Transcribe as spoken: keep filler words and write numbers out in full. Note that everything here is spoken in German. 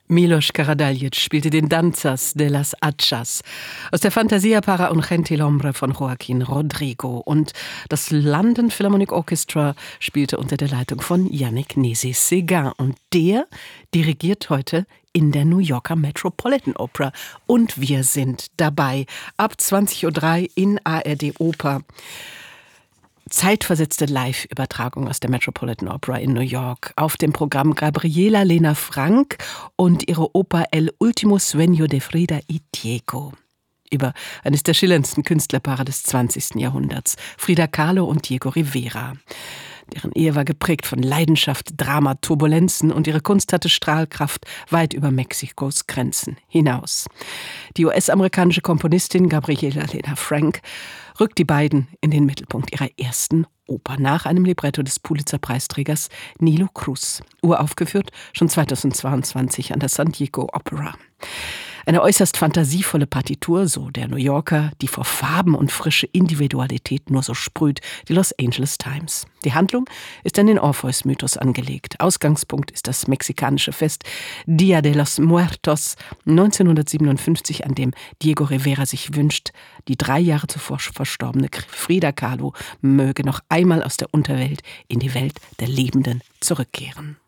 Milos Karadzic spielte den Danzas de las Achas aus der Fantasia para un Gentilhombre von Joaquín Rodrigo, und das London Philharmonic Orchestra spielte unter der Leitung von Yannick Nézet-Séguin, und der dirigiert heute in der New Yorker Metropolitan Opera, und wir sind dabei ab zwanzig Uhr drei in A R D Oper. Zeitversetzte Live-Übertragung aus der Metropolitan Opera in New York. Auf dem Programm Gabriela Lena Frank und ihre Oper El Último Sueño de Frida y Diego. Über eines der schillerndsten Künstlerpaare des zwanzigsten Jahrhunderts, Frida Kahlo und Diego Rivera. Deren Ehe war geprägt von Leidenschaft, Drama, Turbulenzen, und ihre Kunst hatte Strahlkraft weit über Mexikos Grenzen hinaus. Die U S-amerikanische Komponistin Gabriela Lena Frank rückt die beiden in den Mittelpunkt ihrer ersten Oper nach einem Libretto des Pulitzer-Preisträgers Nilo Cruz, uraufgeführt schon zweitausendzweiundzwanzig an der San Diego Opera. Eine äußerst fantasievolle Partitur, so der New Yorker, die vor Farben und frische Individualität nur so sprüht, die Los Angeles Times. Die Handlung ist an den Orpheus-Mythos angelegt. Ausgangspunkt ist das mexikanische Fest Dia de los Muertos neunzehnhundertsiebenundfünfzig, an dem Diego Rivera sich wünscht, die drei Jahre zuvor verstorbene Frida Kahlo möge noch einmal aus der Unterwelt in die Welt der Lebenden zurückkehren.